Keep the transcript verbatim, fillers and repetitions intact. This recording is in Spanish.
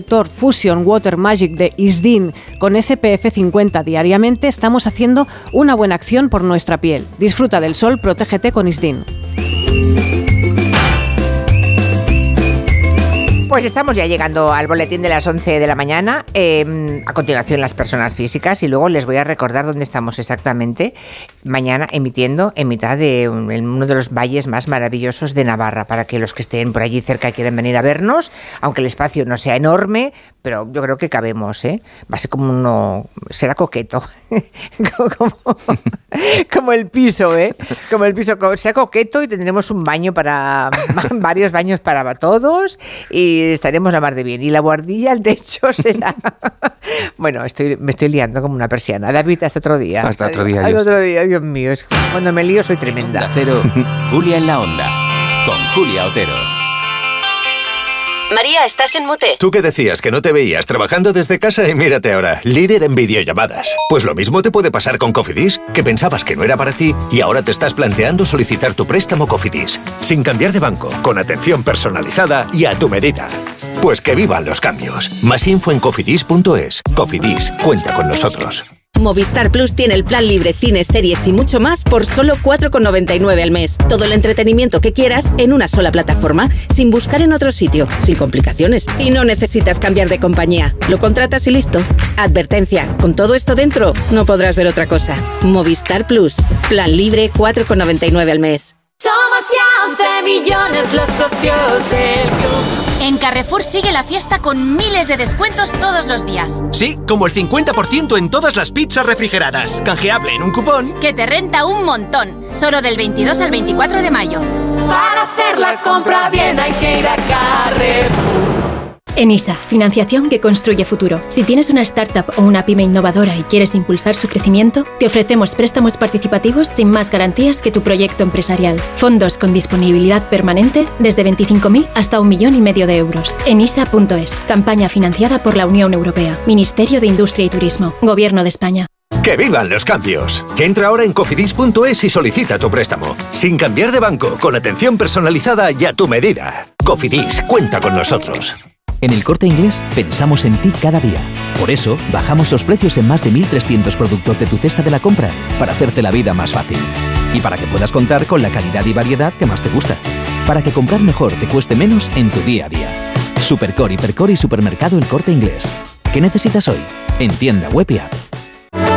protector Fusion Water Magic de Isdin con S P F cincuenta diariamente, estamos haciendo una buena acción por nuestra piel. Disfruta del sol, protégete con Isdin. Pues estamos ya llegando al boletín de las once de la mañana. Eh, a continuación, las personas físicas, y luego les voy a recordar dónde estamos exactamente mañana emitiendo en mitad de un, en uno de los valles más maravillosos de Navarra, para que los que estén por allí cerca quieran venir a vernos, aunque el espacio no sea enorme, pero yo creo que cabemos, ¿eh? Va a ser como uno, será coqueto, como, como el piso, ¿eh? Como el piso, sea coqueto, y tendremos un baño para, varios baños para todos, y estaremos la mar de bien. Y la guardilla, el techo será... Bueno, estoy, me estoy liando como una persiana. David, hasta otro día. Hasta otro día. Hasta otro día, Dios mío. Es que cuando me lío soy tremenda. Onda Cero, Julia en la Onda, con Julia Otero. María, estás en mute. Tú que decías que no te veías trabajando desde casa y mírate ahora, líder en videollamadas. Pues lo mismo te puede pasar con Cofidis, que pensabas que no era para ti y ahora te estás planteando solicitar tu préstamo Cofidis, sin cambiar de banco, con atención personalizada y a tu medida. Pues que vivan los cambios. Más info en cofidis punto es. Cofidis, cuenta con nosotros. Movistar Plus tiene el plan libre, cines, series y mucho más por solo cuatro con noventa y nueve al mes. Todo el entretenimiento que quieras en una sola plataforma, sin buscar en otro sitio, sin complicaciones. Y no necesitas cambiar de compañía. Lo contratas y listo. Advertencia, con todo esto dentro, no podrás ver otra cosa. Movistar Plus, plan libre, cuatro con noventa y nueve al mes. Somos ya once millones los socios del club. En Carrefour sigue la fiesta con miles de descuentos todos los días. Sí, como el cincuenta por ciento en todas las pizzas refrigeradas. Canjeable en un cupón que te renta un montón. Solo del veintidós al veinticuatro de mayo. Para hacer la compra bien hay que ir a Carrefour. ENISA, financiación que construye futuro. Si tienes una startup o una pyme innovadora y quieres impulsar su crecimiento, te ofrecemos préstamos participativos sin más garantías que tu proyecto empresarial. Fondos con disponibilidad permanente desde veinticinco mil hasta un millón y medio de euros. enisa punto es. Campaña financiada por la Unión Europea. Ministerio de Industria y Turismo. Gobierno de España. ¡Que vivan los cambios! Entra ahora en cofidis punto es y solicita tu préstamo. Sin cambiar de banco, con atención personalizada y a tu medida. Cofidis, cuenta con nosotros. En El Corte Inglés pensamos en ti cada día. Por eso, bajamos los precios en más de mil trescientos productos de tu cesta de la compra, para hacerte la vida más fácil. Y para que puedas contar con la calidad y variedad que más te gusta. Para que comprar mejor te cueste menos en tu día a día. Supercore, Hipercore y Supermercado El Corte Inglés. ¿Qué necesitas hoy? En tienda web y app.